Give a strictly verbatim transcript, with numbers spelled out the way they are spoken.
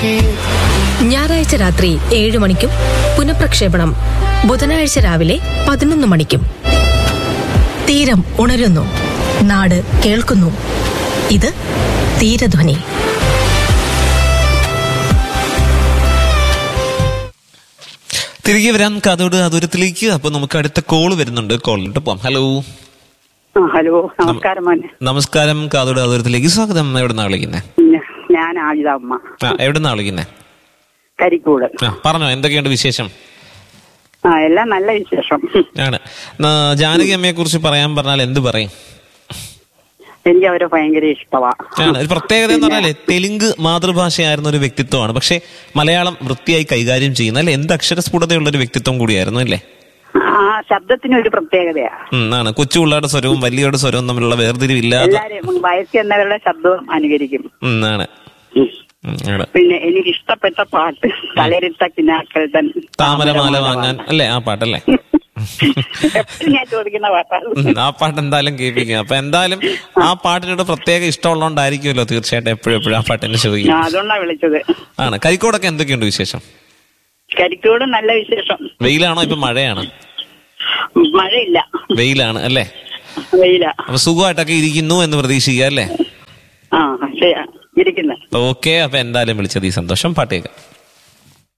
ഞായറാഴ്ച രാത്രി ഏഴ് മണിക്കും പുനഃപ്രക്ഷേപണം ബുധനാഴ്ച രാവിലെ പതിനൊന്ന് മണിക്കും. തീരം ഉണരുന്നു, നാട് കേൾക്കുന്നു. ഇത് തീരധ്വനി. തിരികെ വരാൻ കാതോട് കാതോരത്തിലേക്ക്. അപ്പൊ നമുക്ക് അടുത്ത കോള് വരുന്നുണ്ട്. കോളിട്ട് പോവാം. ഹലോ ഹലോ, നമസ്കാരം. നമസ്കാരം. കാതോട് കാതോരത്തിലേക്ക് സ്വാഗതം. എവിടെന്നാ വിളിക്കുന്നേ? ഞാൻ ആജിത അമ്മ. എവിടെന്നാ വിളിക്കുന്നേ? കരിക്കൂട്. പറഞ്ഞോ, എന്തൊക്കെയുണ്ട് വിശേഷം? ആ, എല്ലാം നല്ല വിശേഷം ആണ്. ജാനകി അമ്മയെ കുറിച്ച് പറയാൻ പറഞ്ഞാൽ എന്ത് പറയും? എനിക്ക് അവരെ ഭയങ്കര ഇഷ്ടമാണ്. ഒരു പ്രത്യേകത എന്ന് പറഞ്ഞാലേ തെലുങ്ക് മാതൃഭാഷയായിരുന്ന ഒരു വ്യക്തിത്വമാണ്. പക്ഷെ മലയാളം വൃത്തിയായി കൈകാര്യം ചെയ്യുന്ന അല്ലെ, എന്ത് അക്ഷരസ്ഫുടതയുള്ള ഒരു വ്യക്തിത്വം കൂടിയായിരുന്നു അല്ലേ? ആ ശബ്ദത്തിന് ഒരു പ്രത്യേകതയാണ്. കൊച്ചു പിള്ളേരുടെ സ്വരവും വലിയവരുടെ സ്വരവും തമ്മിലുള്ള വേർതിരിവില്ലാതെ വയസ്സ് എന്നവരുടെ ശബ്ദവും അനുകരിക്കും. ആണ്. പിന്നെ എനിക്ക് ഇഷ്ടപ്പെട്ട പാട്ട് തലരിട്ട കിനാക്കൾ തൻ താമരമാല വാങ്ങാൻ അല്ലേ, ആ പാട്ടല്ലേ? ഞാൻ ചോദിക്കുന്ന പാട്ടാണ്. ആ പാട്ട് എന്തായാലും കേൾപ്പിക്കും. അപ്പൊ എന്തായാലും ആ പാട്ടിനോട് പ്രത്യേക ഇഷ്ടമുള്ളതുകൊണ്ടായിരിക്കുമല്ലോ തീർച്ചയായിട്ടും എപ്പോഴും എപ്പോഴും ആ പാട്ടിനെ ചോദിക്കും. അതുകൊണ്ടാണ് വിളിച്ചത്. ആണ്. കരിക്കോടൊക്കെ എന്തൊക്കെയുണ്ട് വിശേഷം? കരിക്കോട് നല്ല വിശേഷം. വെയിലാണോ ഇപ്പൊ മഴയാണ്? മഴയില്ല, വെയിലാണ് അല്ലേ? വെയില. അപ്പൊ സുഖമായിട്ടൊക്കെ ഇരിക്കുന്നു എന്ന് പ്രതീക്ഷിക്കുക അല്ലേ? ആ, ഇരിക്കുന്നു. ഓക്കെ. അപ്പൊ എന്തായാലും വിളിച്ചത് ഈ സന്തോഷം. പാട്ടേക്കാം.